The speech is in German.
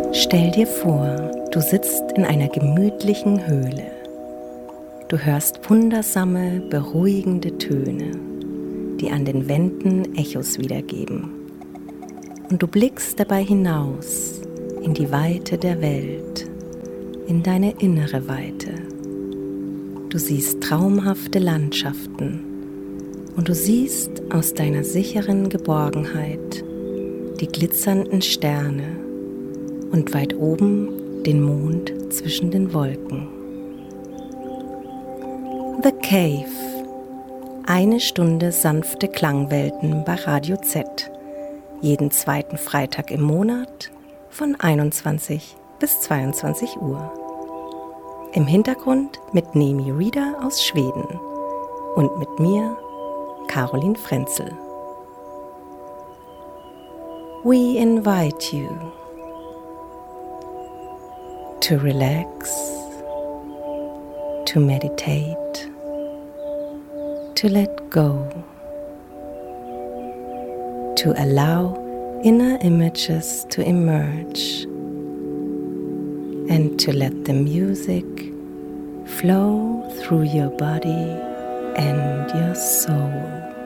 Stell dir vor, du sitzt in einer gemütlichen Höhle. Du hörst wundersame, beruhigende Töne, die an den Wänden Echos wiedergeben. Und du blickst dabei hinaus in die Weite der Welt, in deine innere Weite. Du siehst traumhafte Landschaften und du siehst aus deiner sicheren Geborgenheit die glitzernden Sterne und weit oben den Mond zwischen den Wolken. The Cave. 1 Stunde sanfte Klangwelten bei Radio Z. Jeden 2. Freitag im Monat von 21 bis 22 Uhr. Im Hintergrund mit Nemi Rieder aus Schweden und mit mir, Caroline Frenzel. We invite you to relax, to meditate, to let go, to allow inner images to emerge, and to let the music flow through your body and your soul.